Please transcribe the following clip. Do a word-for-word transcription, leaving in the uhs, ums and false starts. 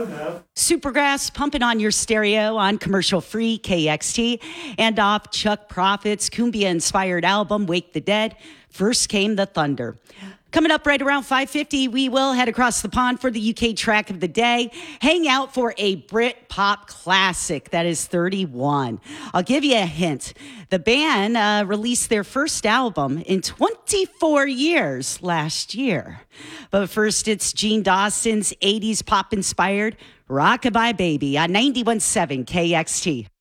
Supergrass pumping on your stereo on commercial free K X T. And off Chuck Prophet's Cumbia inspired album, Wake the Dead, First Came the Thunder. Coming up right around five fifty, we will head across the pond for the U K track of the day. Hang out for a Brit pop classic that is thirty-one. I'll give you a hint. The band uh, released their first album in twenty-four years last year. But first, it's Gene Dawson's eighties pop-inspired Rockabye Baby on ninety-one point seven K X T.